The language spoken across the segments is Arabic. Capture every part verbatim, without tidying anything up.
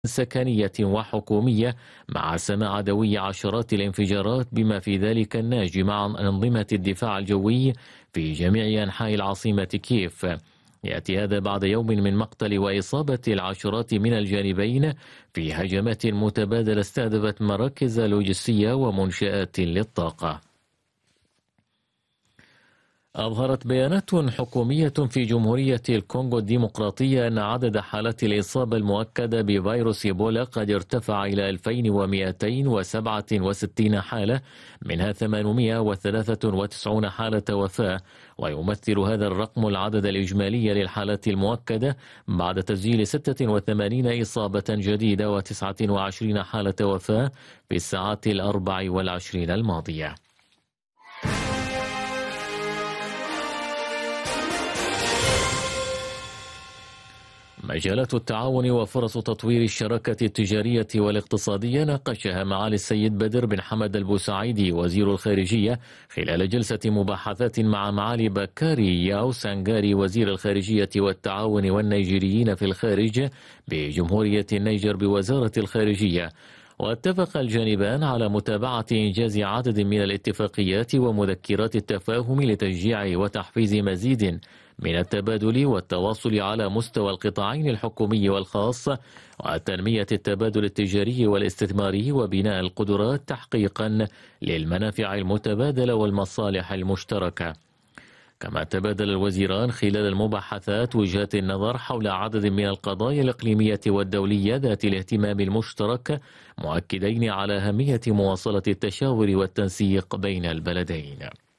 سكنية وحكومية مع سماع دوي عشرات الانفجارات بما في ذلك الناجم عن أنظمة الدفاع الجوي في جميع أنحاء العاصمة كييف. يأتي هذا بعد يوم من مقتل وإصابة العشرات من الجانبين في هجمات متبادلة استهدفت مراكز لوجستية ومنشآت للطاقة. أظهرت بيانات حكومية في جمهورية الكونغو الديمقراطية أن عدد حالات الإصابة المؤكدة بفيروس إيبولا قد ارتفع إلى ألفين ومئتين وسبعة وستين حالة، منها ثمانمئة وثلاثة وتسعين حالة وفاة، ويمثل هذا الرقم العدد الإجمالي للحالات المؤكدة بعد تسجيل ستة وثمانين إصابة جديدة وتسعة وعشرين حالة وفاة في الساعات الأربع والعشرين الماضية. مجالات التعاون وفرص تطوير الشراكة التجارية والاقتصادية ناقشها معالي السيد بدر بن حمد البوسعيدي وزير الخارجية خلال جلسة مباحثات مع معالي بكاري ياو سانغاري وزير الخارجية والتعاون والنيجيريين في الخارج بجمهورية النيجر بوزارة الخارجية. واتفق الجانبان على متابعة إنجاز عدد من الاتفاقيات ومذكرات التفاهم لتشجيع وتحفيز مزيد من التبادل والتواصل على مستوى القطاعين الحكومي والخاص، وتنمية التبادل التجاري والاستثماري وبناء القدرات تحقيقا للمنافع المتبادلة والمصالح المشتركة. كما تبادل الوزيران خلال المباحثات وجهات النظر حول عدد من القضايا الإقليمية والدولية ذات الاهتمام المشترك، مؤكدين على أهمية مواصلة التشاور والتنسيق بين البلدين.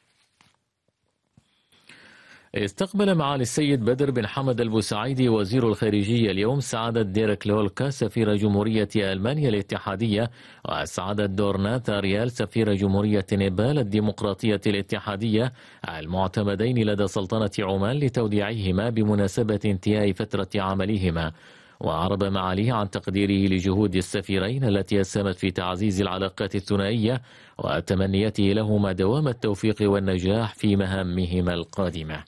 استقبل معالي السيد بدر بن حمد البوسعيدي وزير الخارجية اليوم سعادة ديريك لولكا سفير جمهورية ألمانيا الاتحادية، وسعادة دورنات أريال سفير جمهورية نيبال الديمقراطية الاتحادية، المعتمدين لدى سلطنة عمان لتوديعهما بمناسبة انتهاء فترة عملهما. وأعرب معاليه عن تقديره لجهود السفيرين التي أسهمت في تعزيز العلاقات الثنائية وتمنيته لهما دوام التوفيق والنجاح في مهامهما القادمة.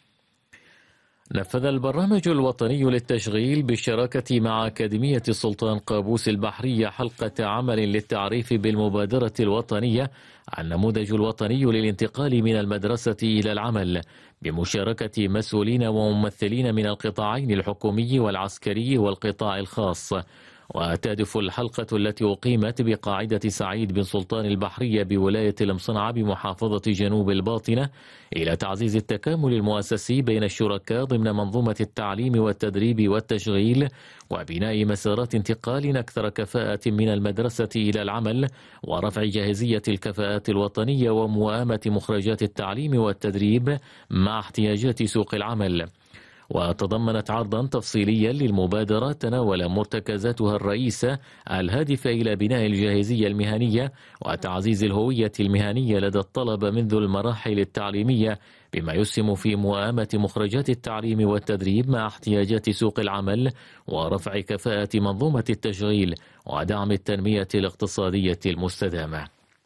نفذ البرنامج الوطني للتشغيل بالشراكة مع أكاديمية السلطان قابوس البحرية حلقة عمل للتعريف بالمبادرة الوطنية النموذج الوطني للانتقال من المدرسة إلى العمل، بمشاركة مسؤولين وممثلين من القطاعين الحكومي والعسكري والقطاع الخاص. وتهدف الحلقة التي أقيمت بقاعدة سعيد بن سلطان البحرية بولاية المصنعة بمحافظة جنوب الباطنة إلى تعزيز التكامل المؤسسي بين الشركاء ضمن منظومة التعليم والتدريب والتشغيل، وبناء مسارات انتقال أكثر كفاءة من المدرسة إلى العمل، ورفع جاهزية الكفاءات الوطنية وموائمة مخرجات التعليم والتدريب مع احتياجات سوق العمل. وتضمنت عرضا تفصيليا للمبادرة تناول مرتكزاتها الرئيسة الهادفة إلى بناء الجاهزية المهنية وتعزيز الهوية المهنية لدى الطلبة منذ المراحل التعليمية، بما يسهم في موائمة مخرجات التعليم والتدريب مع احتياجات سوق العمل، ورفع كفاءة منظومة التشغيل، ودعم التنمية الاقتصادية المستدامة.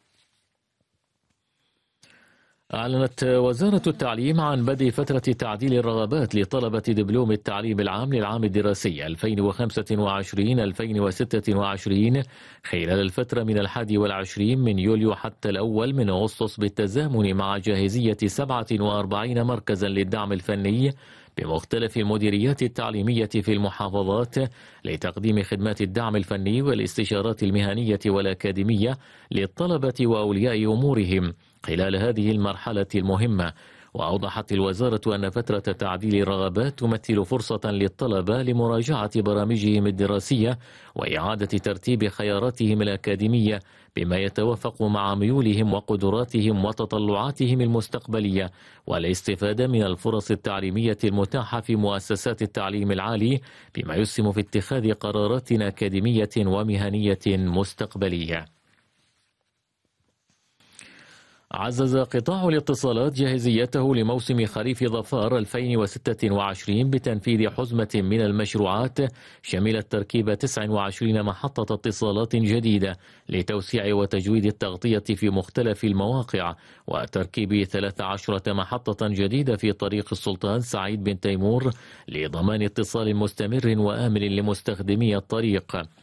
أعلنت وزارة التعليم عن بدء فترة تعديل الرغبات لطلبة دبلوم التعليم العام للعام الدراسي ألفين وخمسة وعشرين ألفين وستة وعشرين خلال الفترة من الحادي والعشرين من يوليو حتى الأول من أغسطس، بالتزامن مع جاهزية سبعة وأربعين مركزا للدعم الفني بمختلف المديريات التعليمية في المحافظات لتقديم خدمات الدعم الفني والاستشارات المهنية والأكاديمية للطلبة وأولياء أمورهم خلال هذه المرحلة المهمة. وأوضحت الوزارة أن فترة تعديل الرغبات تمثل فرصة للطلبة لمراجعة برامجهم الدراسية وإعادة ترتيب خياراتهم الأكاديمية بما يتوافق مع ميولهم وقدراتهم وتطلعاتهم المستقبلية، والاستفادة من الفرص التعليمية المتاحة في مؤسسات التعليم العالي بما يسهم في اتخاذ قرارات أكاديمية ومهنية مستقبلية. عزز قطاع الاتصالات جاهزيته لموسم خريف ظفار ألفين وستة وعشرين بتنفيذ حزمة من المشروعات شملت تركيب تسع وعشرين محطة اتصالات جديدة لتوسيع وتجويد التغطية في مختلف المواقع، وتركيب ثلاث عشرة محطة جديدة في طريق السلطان سعيد بن تيمور لضمان اتصال مستمر وآمن لمستخدمي الطريق.